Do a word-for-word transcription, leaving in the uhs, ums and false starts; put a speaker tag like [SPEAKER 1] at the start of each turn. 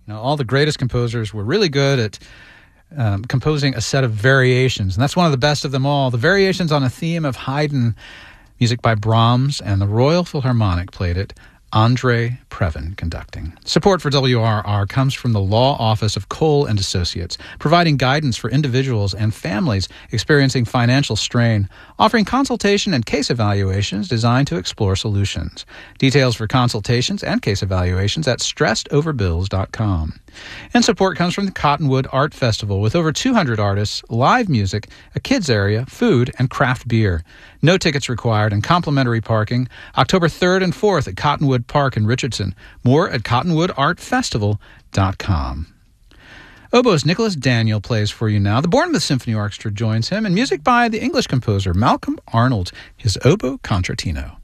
[SPEAKER 1] You know, all the greatest composers were really good at um, composing a set of variations, and that's one of the best of them all. The variations on a theme of Haydn, music by Brahms, and the Royal Philharmonic played it. Andre Previn conducting. Support for W R R comes from the Law Office of Cole and Associates, providing guidance for individuals and families experiencing financial strain, offering consultation and case evaluations designed to explore solutions. Details for consultations and case evaluations at stressed over bills dot com. And support comes from the Cottonwood Art Festival with over two hundred artists, live music, a kids area, food, and craft beer. No tickets required and complimentary parking. October third and fourth at Cottonwood Park in Richardson. More at cottonwood art festival dot com. Oboist Nicholas Daniel plays for you now. The Bournemouth Symphony Orchestra joins him, and music by the English composer Malcolm Arnold, his oboe concertino.